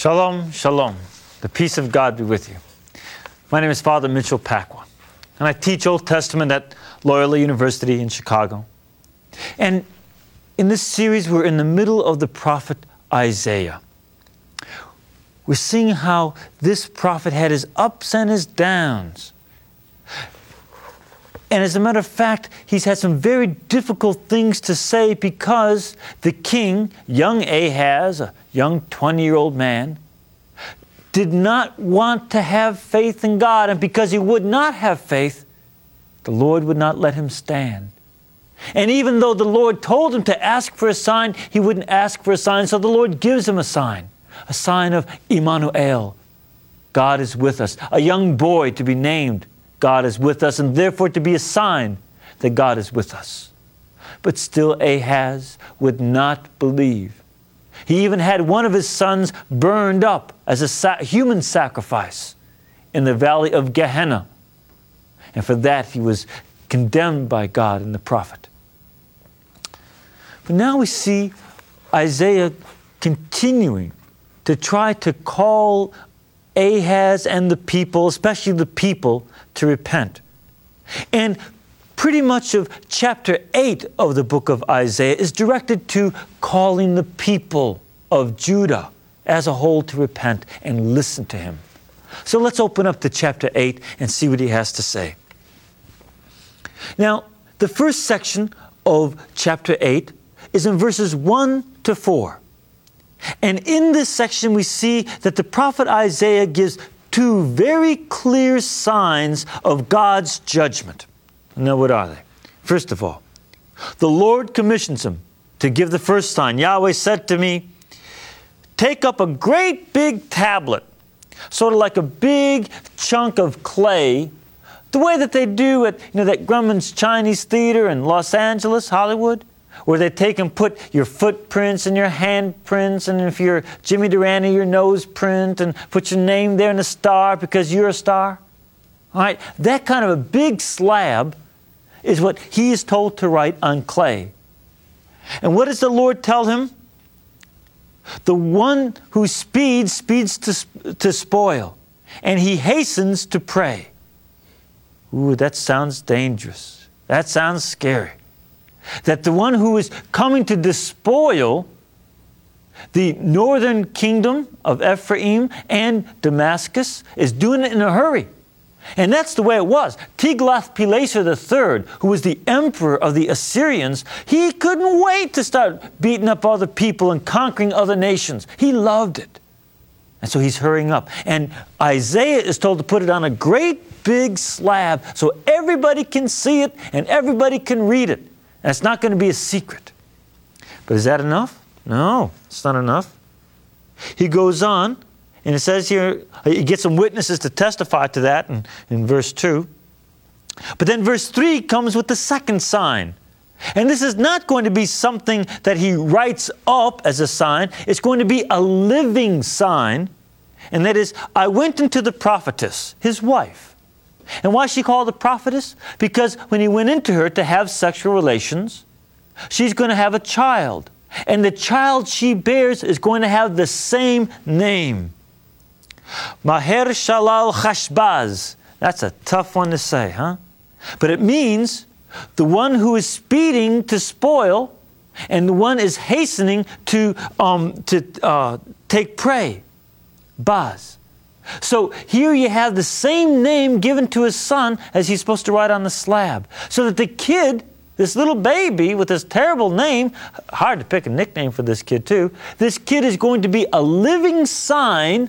Shalom, shalom. The peace of God be with you. My name is Father Mitchell Pacwa, and I teach Old Testament at Loyola University in Chicago. And in this series, we're in the middle of the prophet Isaiah. We're seeing how this prophet had his ups and his downs. And as a matter of fact, he's had some very difficult things to say because the king, young Ahaz, a young 20-year-old man, did not want to have faith in God. And because he would not have faith, the Lord would not let him stand. And even though the Lord told him to ask for a sign, he wouldn't ask for a sign. So the Lord gives him a sign of Immanuel. God is with us. A young boy to be named God is with us, and therefore to be a sign that God is with us. But still Ahaz would not believe. He even had one of his sons burned up as a human sacrifice in the valley of Gehenna. And for that he was condemned by God and the prophet. But now we see Isaiah continuing to try to call Ahaz and the people, especially the people, to repent. And pretty much of chapter 8 of the book of Isaiah is directed to calling the people of Judah as a whole to repent and listen to him. So let's open up to chapter 8 and see what he has to say. Now, the first section of chapter 8 is in verses 1 to 4. And in this section, we see that the prophet Isaiah gives two very clear signs of God's judgment. Now, what are they? First of all, the Lord commissions him to give the first sign. Yahweh said to me, take up a great big tablet, sort of like a big chunk of clay, the way that they do at that Grumman's Chinese Theater in Los Angeles, Hollywood, where they take and put your footprints and your handprints, and if you're Jimmy Durante, your nose print, and put your name there and a star because you're a star. All right, that kind of a big slab is what he is told to write on clay. And what does the Lord tell him? The one who speeds to spoil, and he hastens to prey. Ooh, that sounds dangerous. That sounds scary. That the one who is coming to despoil the northern kingdom of Ephraim and Damascus is doing it in a hurry. And that's the way it was. Tiglath-Pileser III, who was the emperor of the Assyrians, he couldn't wait to start beating up other people and conquering other nations. He loved it. And so he's hurrying up. And Isaiah is told to put it on a great big slab so everybody can see it and everybody can read it. And it's not going to be a secret. But is that enough? No, it's not enough. He goes on, and it says here, he gets some witnesses to testify to that in verse 2. But then verse 3 comes with the second sign. And this is not going to be something that he writes up as a sign. It's going to be a living sign. And that is, I went into the prophetess, his wife. And why is she called a prophetess? Because when he went into her to have sexual relations, she's going to have a child. And the child she bears is going to have the same name. Maher-shalal-Chashbaz. That's a tough one to say, huh? But it means the one who is speeding to spoil and the one is hastening to take prey. Baz. So here you have the same name given to his son as he's supposed to write on the slab. So that the kid, this little baby with this terrible name, hard to pick a nickname for this kid too, this kid is going to be a living sign